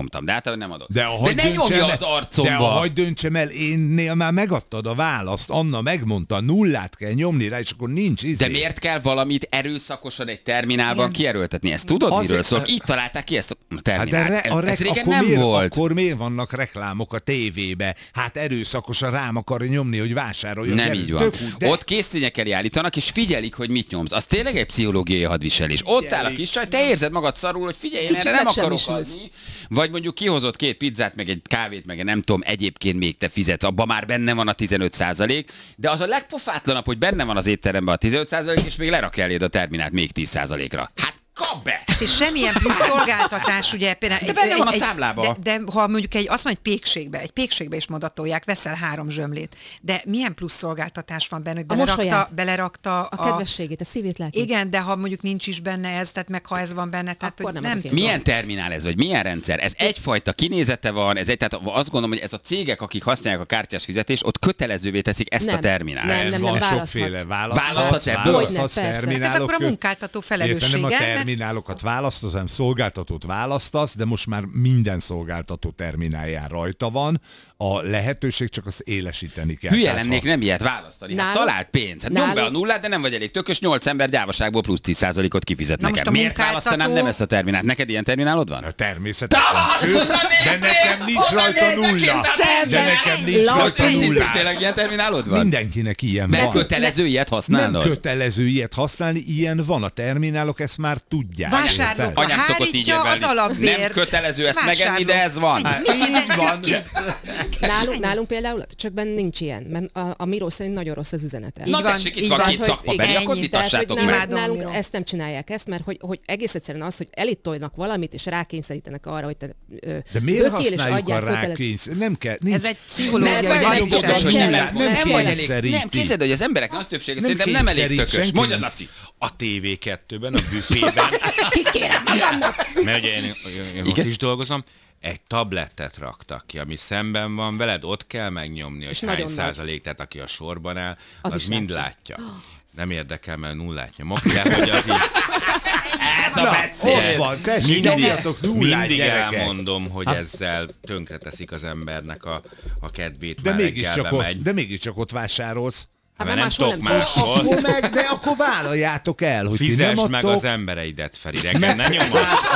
megnyomtam, de általában nem adok. De ne nyomja az arcomba. De hagyd döntsem el, énnél már megadtad a választ, Anna megmondta, nullát kell nyomni rá, és akkor nincs izé. De miért kell valamit erőszakosan egy terminálban kierőltetni? Ezt tudod, Azért, miről szól? Így találták ki ezt a terminált. Hát ez régen nem volt. Akkor miért vannak reklámok a tévébe? Hát erőszakosan rám akarja nyomni, hogy vásároljon. Nem így van. Ott késztényekkel állítanak, és figyelik, hogy mit nyomsz. Az tényleg egy pszichológiai hadviselés. Ott áll a kis csaj, te érzed magad szarul, hogy figyelj, én erre nem akarok adni. Vagy mondjuk kihozott 2 pizzát, meg egy kávét, meg nem tudom, egyébként még te fizetsz, abban már benne van a 15%, de az a legpofátlanabb, hogy benne van az étteremben a 15%, és még lerak eléd a terminált még 10%-ra. Hát kap be! Hát és semmilyen plusz szolgáltatás, ugye például... De benne van a számlába. De ha mondjuk azt mondja, egy pékségbe is modatolják, veszel 3 zsömlét. De milyen plusz szolgáltatás van benne, hogy belerakta a kedvességét, a szívét, lelkét. Igen, de ha mondjuk nincs is benne ez, tehát meg ha ez van benne, tehát akkor hogy nem milyen terminál ez, vagy milyen rendszer? Ez egyfajta kinézete van, tehát azt gondolom, hogy ez a cégek, akik használják a kártyás fizetést, ott kötelezővé teszik ezt a terminált. Nem, van sokféle választhatsz terminálokat. Ez akkor a munkáltató felelőssége. Terminálokat választasz, hanem szolgáltatót választasz, de most már minden szolgáltató terminálján rajta van. A lehetőség csak azt élesíteni kell. Hülye lennék nem ilyet választani. Hát talált pénz. Hát nyomd be a nullát, de nem vagy elég tökös, 8 ember gyávaságból plusz 10%-ot kifizet nekem. Miért választanám nem ezt a terminált? Neked ilyen terminálod van? Természetesen. Sőt, de nekem nincs rajta nulla. De nekem nincs rajta nulla. Tényleg ilyen terminálod van? Mindenkinek ilyen van. Nem kötelező ilyet használnod? Nem kötelező ilyet használni, ilyen van. A terminálok ezt már tudják. Vásárlók, anyám szokott így az alapbért. Nem kötelező ezt megenni, de ez van. Így van. Nálunk például csökben nincs ilyen, mert a Miró szerint nagyon rossz az üzenete. Na tessék, itt van 2 szakmabeli, akkor vitassátok meg. Nálunk ezt nem csinálják ezt, mert hogy egész egyszerűen az, hogy elitolnak valamit, és rákényszerítenek arra, hogy te de miért használjuk a rákényszer? Nem kell. Ez egy pszichológiai hadviselés. Nem, képzeld, hogy az emberek nagy többsége szerintem nem elég tökös. Mondjad, Laci. A TV2-ben, a büfében. Kikérem magamnak! Mert ugye én ott is dolgozom, egy tablettet raktak ki, ami szemben van veled, ott kell megnyomni, hogy hány százalék, tehát aki a sorban áll, az mind látja. Nem érdekel, mert nullát nyomok, de hogy az így... Ez a beszél! Mindig elmondom, hogy ezzel tönkreteszik az embernek a kedvét, de mégiscsak ott vásárolsz. Hát nem tudok máshol. De akkor vállaljátok el, hogy fizesd ti nem adtok. meg az embereidet, Feri, reggel ne nyomasz.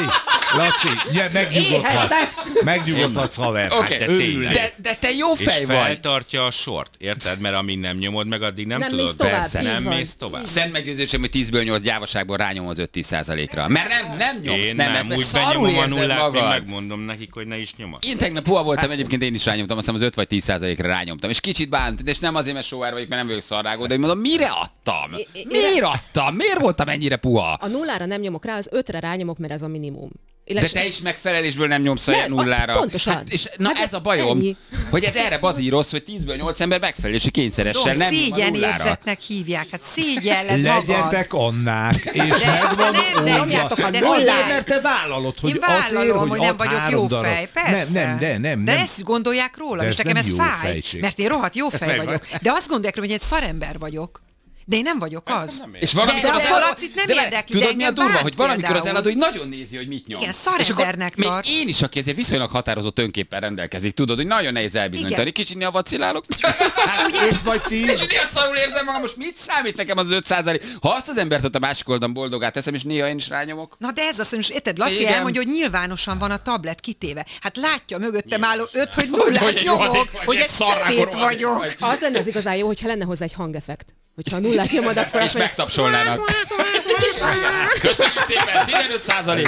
Laci, megnyugodhatsz, haver. Okay. De te jó fej vagy. És feltartja a sort, érted? Mert amíg nem nyomod meg, addig nem tudod. Persze, nem mész tovább. Szent meggyőzésem, hogy 10-ből 8 gyávaságból rányom az 5-10%-ra. Mert nem nyomsz, én nem úgy benyomom a nullát, még megmondom nekik, hogy ne is nyomod. Én tegnap puha voltam, egyébként én is rányomtam, azt hiszem az 5 vagy 10%-ra rányomtam. És kicsit bánt, és nem azért, mert sóvár vagyok, mert nem vagyok szarrágó, de mondom, mire adtam? Miért adtam? Miért voltam ennyire puha? A nullára nem nyomok rá, az 5-re rányomok, mert ez a minimum. De te is megfelelésből nem nyomsz a nullára. Pontosan. Hát, és ez a bajom, hogy ez erre bazíroz, hogy 10-ből 8 ember megfelelési kényszeressel nem nyom a nullára. Szégyenérzetnek hívják, hát szégyelled magad. Legyetek Annák, és megvan oldva. Mert te vállalod, hogy azért, hogy nem vagyok jó fej, persze. Nem. De ezt gondolják róla, és nekem ez fáj, mert én rohadt jó fej vagyok. De azt gondolják róla, hogy egy szarember vagyok. De én nem vagyok az. És valamikor az eladó, nem érdekli, tudod, mi a durva, hogy valamikor az eladó, hogy nagyon nézi, hogy mit nyom. Igen, szarembernek tart. Még én is, aki ezért viszonylag határozott önképpen rendelkezik, tudod, hogy nagyon nehéz elbizonyítani. Kicsit néha vacilálok. Itt vagy ti. És néha szarul érzem magam, most mit számít nekem az 5%? Ha azt az embert ott a másik oldalon boldogát teszem, és néha én is rányomok. Na de ez az, hogy most érted, Laci elmondja, hogy nyilvánosan van a tablet kitéve. Hát látja mögöttem álló 5, hogy nullát nyomok, hogy egy szemét vagyok. Az lenne az igazán jó, hogyha lenne hozzá egy hangeffekt. Hogyha a nullát nyomod, akkor... És megtapsolnának. Köszönjük szépen,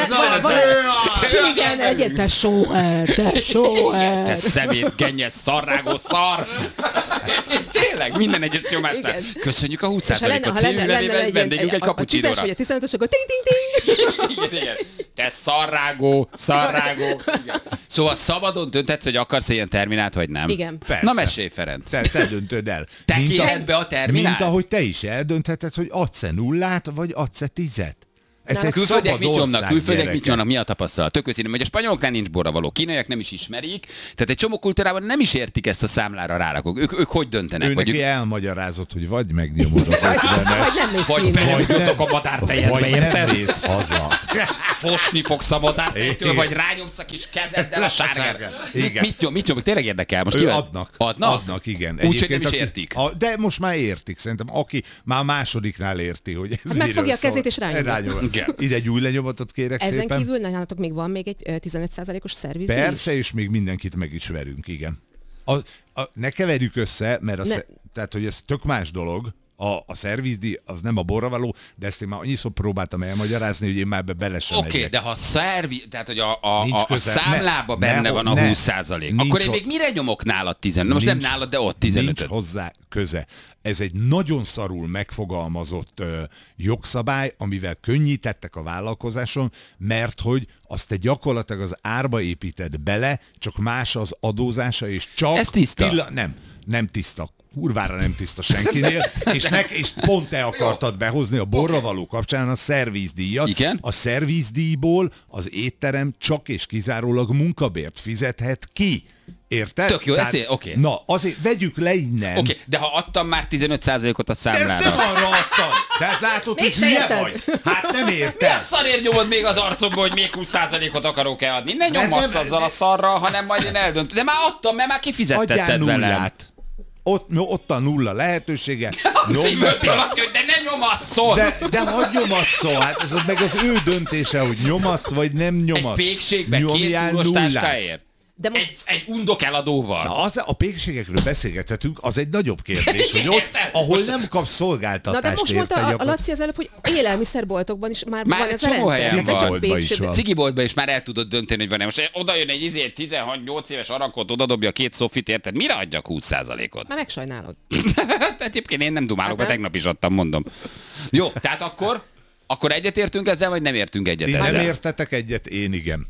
15%. Csiligen egyet, te sóher. Te szemét, kenyes, szarrágó szar. És tényleg, minden egyes nyomásnál. Köszönjük a 20%-ot cíművelével, vendégünk egy kapucsinóra. A 10-es vagy a 15-ös, akkor ting. Igen. Te szarrágó. Szóval szabadon döntetsz, hogy akarsz ilyen terminált, vagy nem? Igen. Persze. Na mesélj, Ferenc. Te döntöd el. Te kérhed be a terminált? Mint ahogy te is eldöntheted, hogy adsz-e nullát, vagy adsz-e 10-et. Külföldiek mit nyomnak, mi a tapasztalat? Tök őszintén, hogy a spanyoloknál nincs borravaló, kínaiak nem is ismerik, tehát egy csomó kultúrában nem is értik ezt a számlára rárakok. Ők hogy döntenek? Ő neki elmagyarázott, hogy vagy megnyomod az 50-es, vagy felhúzok a madártejedbe, érted? Nem mész haza. Fosni fogsz a madártejetől, vagy rányomsz a kis kezeddel a sárgát. Mit nyom? Tényleg érdekel? Most Adnak, igen. Úgyhogy nem is értik. De most már értik, szerintem. Aki már másodiknál érti, hogy ez miről megfogja a kezét és rányomja. Ide egy új lenyomatot kérek Ezen szépen. kívül nálatok még van még egy 15%-os szervizdíj? Persze, és még mindenkit meg is verünk, igen. Ne keverjük össze, mert tehát, hogy ez tök más dolog. A szervizdíj az nem a borravaló, de ezt én már annyiszor próbáltam elmagyarázni, hogy én már bele sem megyek. Oké, de ha tehát, hogy a számlába benne van a 20%, akkor én még mire nyomok nálad 15? Most nem nálad, de ott 15. Nincs hozzá köze. Ez egy nagyon szarul megfogalmazott jogszabály, amivel könnyítettek a vállalkozáson, mert hogy azt te gyakorlatilag az árba építed bele, csak más az adózása, és csak... Ez tiszta? Nem tiszta. Kurvára nem tiszta senkinél, és pont te akartad behozni a borravaló kapcsán a szervizdíjat. Igen? A szervizdíjból az étterem csak és kizárólag munkabért fizethet ki. Érted? Tök jó, oké. Na, azért vegyük le innen. Oké, de ha adtam már 15%-ot a számlára. De ezt nem arra adtam. Tehát látod, hogy hülye vagy. Hát nem érted. Mi a szarért nyomod még az arcomba, hogy még 20%-ot akarok-e adni? Ne nyomasz azzal a szarra, hanem majd én eldöntöm. De már adtam, mert már kifizettetted velem. Ott a nulla lehetősége. Szívődtél, Laci, hogy de ne nyomasszon! De hadd nyomasszon, hát ez meg az ő döntése, hogy nyomaszt vagy nem nyomaszt. Egy pékségben 2 túros táskáért? De most egy undok eladóval. Na, a pékségekről beszélgethetünk, az egy nagyobb kérdés, hogy ott, ahol nem kapsz szolgáltatást. Na de most mondta a Laci az előbb, hogy élelmiszerboltokban is már van ez a rendszer. Cigiboltban is már el tudod dönteni, hogy van-e. Most oda jön egy 16-8 éves arakot, odadobja 2 szofit, érted? Mire adjak 20%-ot? Már megsajnálod. Tehát egyébként én nem dumálok, mert tegnap is adtam, mondom. Jó, tehát akkor egyetértünk ezzel, vagy nem értünk egyet ezzel? Nem értetek egyet, én igen.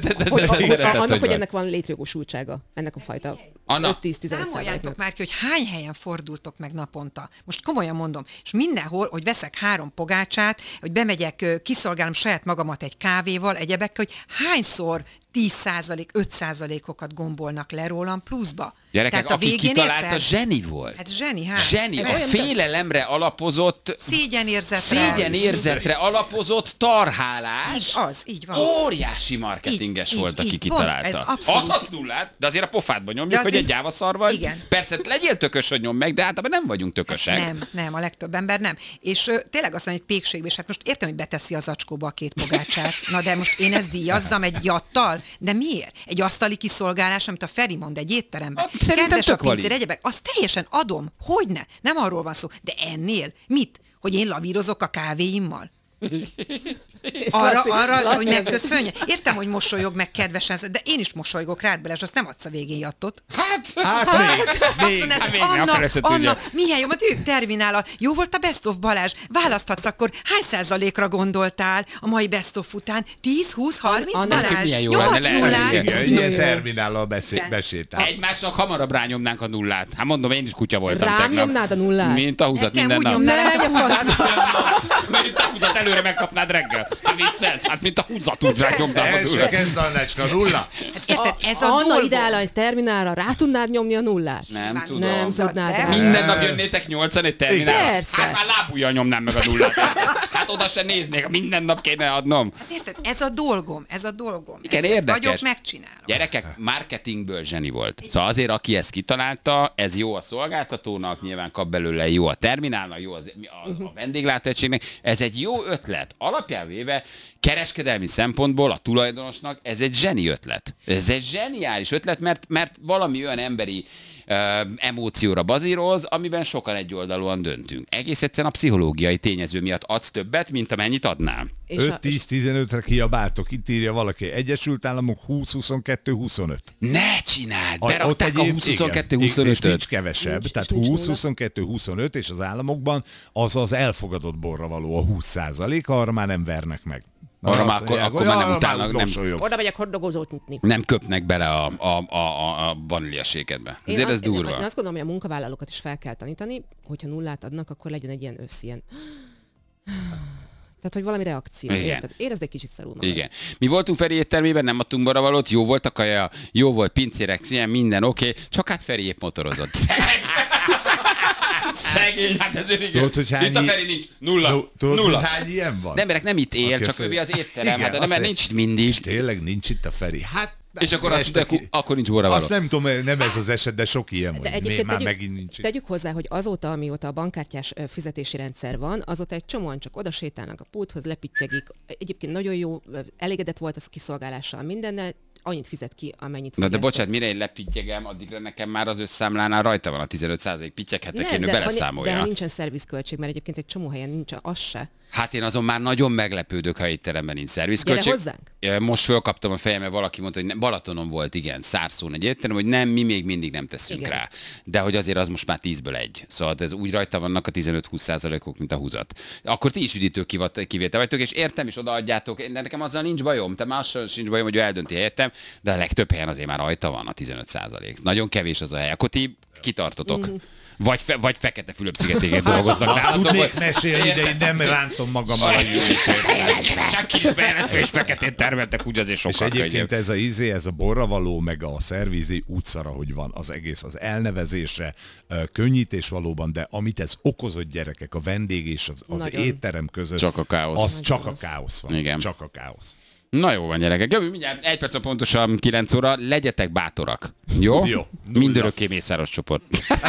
Annak, hogy ennek van létjogosultsága, ennek a fajta 5-10-15%-nak. Számoljátok már ki, hogy hány helyen fordultok meg naponta. Most komolyan mondom, és mindenhol, hogy veszek 3 pogácsát, hogy bemegyek, kiszolgálom saját magamat egy kávéval, egyebekkel, hogy hányszor 10%, 5%-okat gombolnak le rólam pluszba. Gyerekek, tehát aki kitalálta, zseni volt. Hát zseni, hát. Zseni, a félelemre alapozott... Szégyenérzetre alapozott tarhálás. Így van. Óriási marketinges volt, aki kitalálta. Adhatsz nullát, de azért a pofádba nyomjuk, hogy egy gyávaszar vagy. Igen. Persze legyél tökös, hogy nyom meg, de általában nem vagyunk tökösek. Nem, a legtöbb ember nem. És tényleg azt mondja, hogy pékségbe, és hát most értem, hogy beteszi az acskóba a 2 pogácsát. Na de most én ezt díjazzam egy jattal? De miért? Egy asztali kiszolgálás, amit a Feri mond egy étteremben. Kedves a pincér, egyebek, azt teljesen adom. Hogyne? Nem arról van szó. De ennél mit? Hogy én lavírozok a kávéimmal? Arra, hogy megköszönje. Értem, hogy mosolyog meg kedvesen, de én is mosolygok rád bele, és azt nem adsz a végén jattot. Anna, milyen jó, mert ők terminál. Jó volt a Best of Balázs. Választhatsz akkor, hány százalékra gondoltál a mai Best of után? 10, 20, 30 Balázs? Nyomadsz nullát? Ilyen terminállal besétál. Egymásnak hamarabb rányomnánk a nullát. Hát mondom, én is kutya voltam tegnap. Rányomnád a nullát? Mint a húzat minden nap. Mint a húzat előre megkapnád reggel. Hát viccelsz, hát mint a húzat úgy rányomnám a nullát. Első kezd Annecska, nulla. Ez a Anna ideál egy terminálra, rá tudnád nyomni a nullát? Nem tudom. Nem tudnád. Minden nap jönnétek 8-an egy terminálra? Persze. Hát már lábujjal nyomnám meg a nullát. Hát oda se néznék, minden nap kéne adnom. Hát érted, ez a dolgom. Igen, érdekes. Vagyok, megcsinálom. Gyerekek, marketingből zseni volt. Szóval azért, aki ezt kitalálta, ez jó a szolgáltatónak, nyilván kap belőle, jó a terminálnak, jó a vendéglátóegységnek. Ez egy jó ötlet. Alapján véve kereskedelmi szempontból a tulajdonosnak ez egy zseni ötlet. Ez egy zseniális ötlet, mert valami olyan emberi emócióra bazíroz, amiben sokan egyoldalúan döntünk. Egész egyszerűen a pszichológiai tényező miatt adsz többet, mint amennyit adnál. 5-10-15-re kiabáltok, itt írja valaki. Egyesült Államok 20-22-25. Ne csináld! Berakták a 20-22-25-öt. És nincs kevesebb, tehát 20-22-25, és az államokban az az elfogadott borra való a 20%, arra már nem vernek meg. Arra már akkor már nem utálnak, oda megyek hotdogozót nyitni. Nem köpnek bele a vaníliasékedbe. Ezért ez durva. Én azt gondolom, hogy a munkavállalókat is fel kell tanítani, hogyha nullát adnak, akkor legyen egy ilyen ilyen Tehát, hogy valami reakció. Érted? Érezd egy kicsit szarul magad. Igen. Mi voltunk Feri éttermében, nem adtunk borravalót, jó volt a kaja, jó volt, pincérek, ilyen minden oké, csak hát Feri épp motorozott. Szegény, hát ez igen. Tudod, hogy hány... Itt a Feri nincs. Nulla. Tudod, hogy hány ilyen van? De emberek nem itt él, csak ő az étterem, igen, hát mert nincs itt mindig. Tényleg nincs itt a Feri. Hát, és akkor azt mondja, akkor nincs borravaló. Azt nem tudom, nem ez az eset, de sok ilyen van. Már megint nincs itt. Tegyük hozzá, hogy azóta, amióta a bankkártyás fizetési rendszer van, azóta egy csomóan csak odasétálnak a pulthoz, lepittyegik. Egyébként nagyon jó, elégedett volt az kiszolgálással mindennel, annyit fizet ki, amennyit fogyasztott. Na de bocsánat, mire én lepittyegem, addigra nekem már az összszámlánál rajta van a 15% pittyeghetek, én beleszámolja. De ha nincsen szervizköltség, mert egyébként egy csomó helyen nincs az se. Hát én azon már nagyon meglepődök, ha étteremben nincs szervizköltség. Gyere hozzánk! Most fölkaptam a fejembe, valaki mondta, hogy Balatonon volt, igen, Szárszón egy étterem, hogy nem, mi még mindig nem teszünk rá. De hogy azért az most már 10-ből 1. Szóval ez úgy rajta vannak a 15-20%-ok, mint a húzat. Akkor ti is üdítőkivétel vagytok, és értem, és odaadjátok, de nekem azzal nincs bajom, te más sincs bajom, hogy ő eldönti helyettem, de a legtöbb helyen azért már rajta van a 15%. Nagyon kevés az a hely. Akkor ti kitartotok. Vagy Fekete Fülöp-szigetéken dolgoznak. Tudnék mesélni, de én nem rántom magam a csak két bejelentve és feketén termeltek, úgy azért sokkal könnyebb. És egyébként ez a borravaló, meg a szervízi úgy szara, hogy van az egész az elnevezésre, könnyítés valóban, de amit ez okozott gyerekek, a vendég és az étterem között, csak a káosz. Az csak a káosz van. Igen. Csak a káosz. Na jó van, gyerekek. Jövő mindjárt 1 perc pontosan 9 óra. Legyetek bátorak. Jó? Jó. Mindörökké mészáros csoport.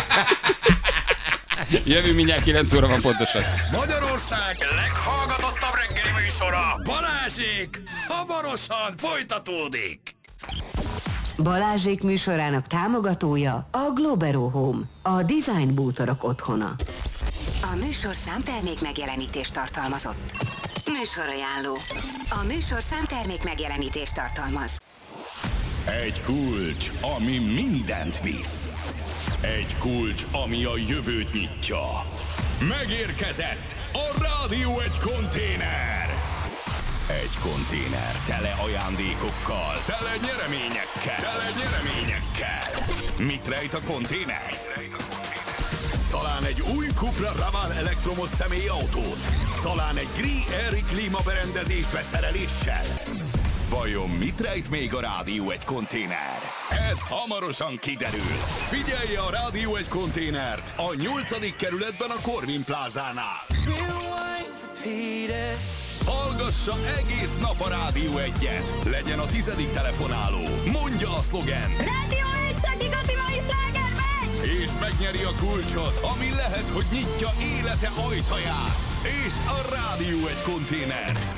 Jövő mindjárt 9 óra van pontosan. Magyarország leghallgatottabb reggeli műsora, Balázsék, hamarosan folytatódik. Balázsék műsorának támogatója a Globero Home, a design bútorok otthona. A műsorszám termék megjelenítést tartalmazott. Műsorajánló. A műsorszám termék megjelenítést tartalmaz. Egy kulcs, ami mindent visz. Egy kulcs, ami a jövőt nyitja. Megérkezett a Rádió egy konténer. Egy konténer tele ajándékokkal, tele nyereményekkel. Mit rejt a konténer? Talán egy új Cupra Raval elektromos személyautót. Talán egy Gree-Air klímaberendezést beszereléssel. Vajon mit rejt még a Rádió egy konténer? Ez hamarosan kiderül. Figyelje a Rádió egy konténert a 8. kerületben a Corvin plázánál. Hallgassa egész nap a Rádió 1-et. Legyen a 10. telefonáló. Mondja a szlogen. Rádió 1 csak igazi mai sláger megy! És megnyeri a kulcsot, ami lehet, hogy nyitja élete ajtaját. És a Rádió egy konténert.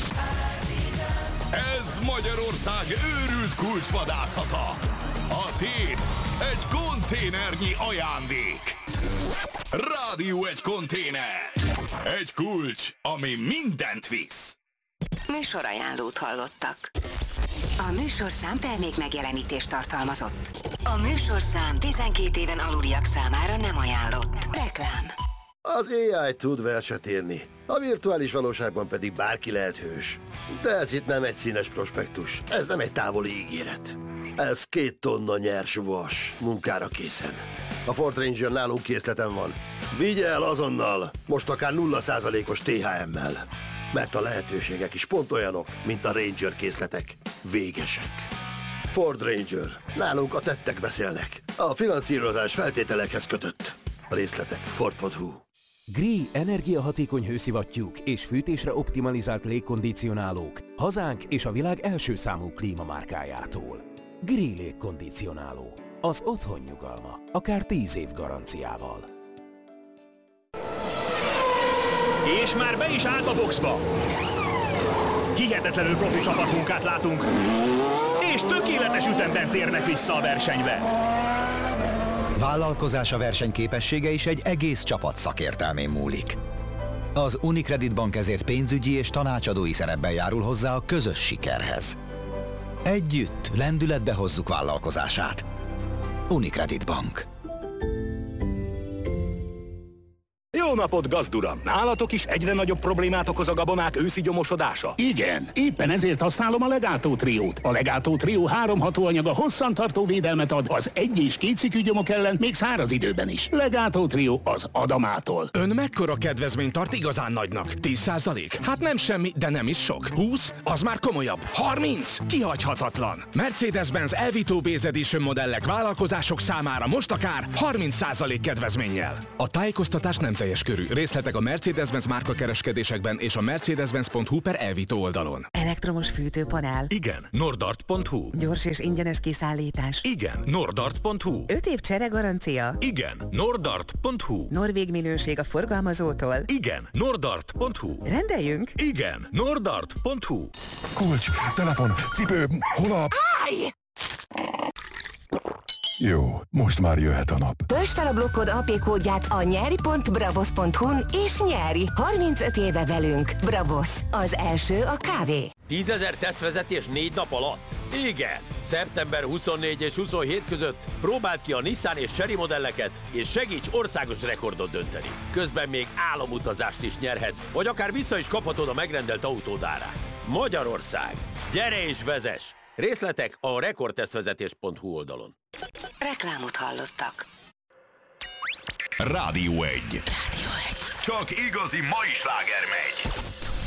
Ez Magyarország őrült kulcsvadászata. A tét egy konténernyi ajándék. Rádió egy konténer. Egy kulcs, ami mindent visz. Műsorajánlót hallottak. A műsorszám termék megjelenítést tartalmazott. A műsorszám 12 éven aluliak számára nem ajánlott. Reklám. Az AI tud verset írni, a virtuális valóságban pedig bárki lehet hős. De ez itt nem egy színes prospektus, ez nem egy távoli ígéret. Ez 2 tonna nyers vas, munkára készen. A Ford Ranger nálunk készleten van. Vigye el azonnal, most akár 0%-os THM-mel. Mert a lehetőségek is pont olyanok, mint a Ranger készletek. Végesek. Ford Ranger. Nálunk a tettek beszélnek. A finanszírozás feltételekhez kötött. A részletek Ford.hu. Gree energiahatékony hőszivattyúk és fűtésre optimalizált légkondicionálók hazánk és a világ első számú klímamárkájától. Gree légkondicionáló. Az otthon nyugalma. Akár 10 év garanciával. És már be is állt a boxba. Hihetetlenül profi csapatmunkát látunk. És tökéletes ütemben térnek vissza a versenybe. Vállalkozása versenyképessége is egy egész csapat szakértelmén múlik. Az Unicredit Bank ezért pénzügyi és tanácsadói szerepben járul hozzá a közös sikerhez. Együtt lendületbe hozzuk vállalkozását. Unicredit Bank. Jó Jó napot, gazduram! Nálatok is egyre nagyobb problémát okoz a gabonák őszi gyomosodása? Igen, éppen ezért használom a Legato Triót. A Legato Trió 3 hatóanyaga hosszantartó védelmet ad az 1 és 2 cikkű gyomok ellen, még száraz időben is. Legato Trió az Adamától. Ön mekkora kedvezményt tart igazán nagynak? 10%? Hát nem semmi, de nem is sok. 20? Az már komolyabb. 30? Kihagyhatatlan. Mercedes-Benz Elvito Base Edition modellek vállalkozások számára most akár 30% kedvezménnyel. A tájékoztatás nem teljes körű. Részletek a Mercedes-Benz márkakereskedésekben és a mercedes-benz.hu/Elvito oldalon. Elektromos fűtőpanel. Igen. Nordart.hu. Gyors és ingyenes kiszállítás. Igen. Nordart.hu. 5 év csere garancia. Igen. Nordart.hu. Norvég minőség a forgalmazótól. Igen. Nordart.hu. Rendeljünk? Igen. Nordart.hu. Kulcs, telefon, cipő, hol a... Állj! Jó, most már jöhet a nap. Töltsd fel a blokkod AP kódját a nyeri.bravos.hu-n és nyeri. 35 éve velünk. Bravos, az első a kávé. 10 000 tesztvezetés 4 nap alatt? Igen! Szeptember 24 és 27 között próbáld ki a Nissan és Chery modelleket, és segíts országos rekordot dönteni. Közben még álomutazást is nyerhetsz, vagy akár vissza is kaphatod a megrendelt autód árát. Magyarország! Gyere és vezess! Részletek a rekordtesztvezetés.hu oldalon. Reklámot hallottak. Rádió 1. Csak igazi mai sláger megy.